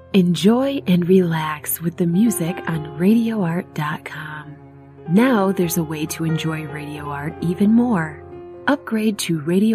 Enjoy and relax with the music on RadioArt.com. Now there's a way to enjoy Radio Art even more. Upgrade to Radio